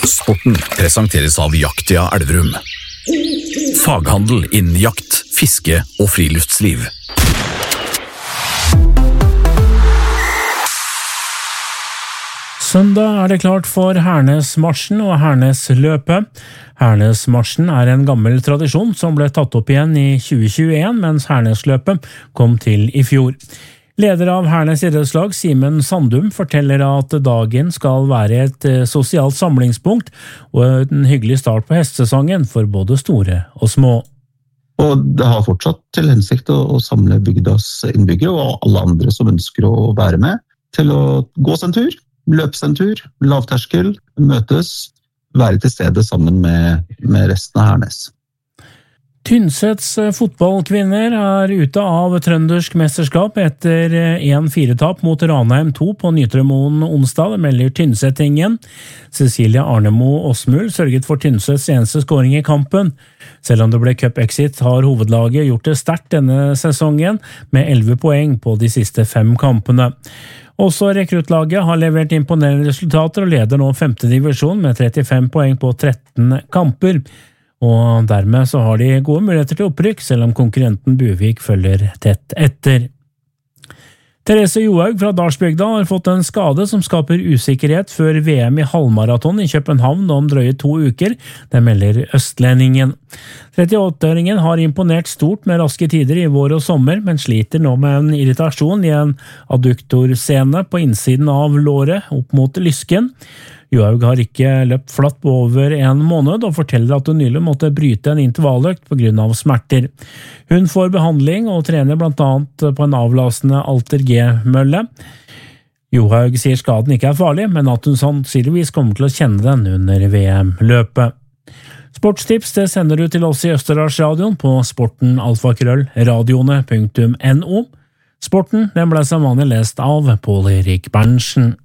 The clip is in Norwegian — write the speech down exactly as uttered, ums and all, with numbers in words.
Sporten presenteres av Jaktia Elverum. Faghandel innen jakt, fiske og friluftsliv. Søndag er det klart for Hernesmarsjen og Hernesløpet. Hernesmarsjen er en gammel tradisjon som ble tatt opp igjen i tjue tjueen, mens Hernesløpet kom til i fjor. Leder av Hernes idrettslag, Simen Sandum, forteller at dagen skal være et sosialt samlingspunkt og en hyggelig start på hestesesongen for både store og små. Og det har fortsatt til hensikt å, å samle bygdas innbyggere og alle andre som ønsker å være med til å gå en tur, løpe en tur, lavterskel, møtes, være til stede sammen med, med resten av Hernes. Tynsets fotballkvinner er ute av trøndersk mesterskap etter en fire-tap mot Ranheim to på Nytremoen onsdag, det melder Tynsetingen. Cecilia Arnemo Osmul sørget for Tynsets eneste skåring i kampen. Selv om det ble cup-exit har hovedlaget gjort det sterkt denne sesongen, med elleve poeng på de siste fem kampene. Også rekruttlaget har levert imponerende resultater og leder nå femte divisjon med trettifem poeng på tretten kamper. Og dermed så har de gode muligheter til opprykk, selv om konkurrenten Buvik følger tett etter. Therese Johaug fra Dalsbygda har fått en skade som skaper usikkerhet før V M i halvmaraton i København om drøye to uker, det melder Østlendingen. trettiåtte-åringen har imponert stort med raske tider i vår og sommer, men sliter nå med en irritasjon i en adduktorsene på innsiden av låret opp mot lysken. Johaug har ikke løpt flatt på over en måned og forteller at hun nylig måtte bryte en intervalløkt på grunn av smerter. Hun får behandling og trener blant annet på en avlastende Alter G-mølle. Johaug sier skaden ikke er farlig, men at hun sannsynligvis kommer til å kjenne den under V M-løpet. Sportstips det sender du til oss i Østerdalsradioen på sporten alfakrøll radioene punktum no. Sporten den ble som vanlig lest av Pål Erik Berntsen.